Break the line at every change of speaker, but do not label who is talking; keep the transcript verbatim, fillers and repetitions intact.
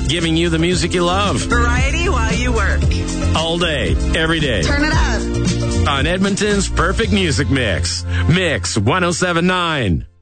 giving you the music you love.
Variety while you work.
All day, every day.
Turn it up.
On Edmonton's Perfect Music Mix. Mix one oh seven point nine.